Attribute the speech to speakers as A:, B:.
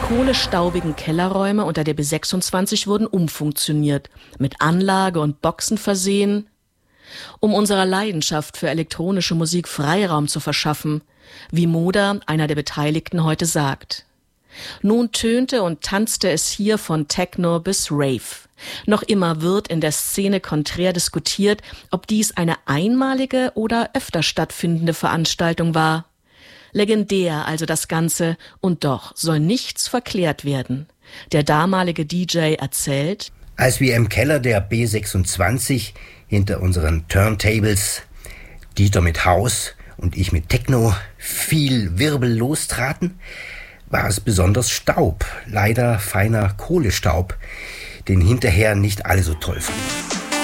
A: kohlestaubigen Kellerräume unter der B26 wurden umfunktioniert, mit Anlage und Boxen versehen, um unserer Leidenschaft für elektronische Musik Freiraum zu verschaffen, wie Moda, einer der Beteiligten, heute sagt. Nun tönte und tanzte es hier von Techno bis Rave. Noch immer wird in der Szene konträr diskutiert, ob dies eine einmalige oder öfter stattfindende Veranstaltung war. Legendär also das Ganze, und doch soll nichts verklärt werden. Der damalige DJ erzählt:
B: Als wir im Keller der B26 hinter unseren Turntables, Dieter mit House und ich mit Techno, viel Wirbel lostraten, war es besonders Staub, leider feiner Kohlestaub, den hinterher nicht alle so toll fanden.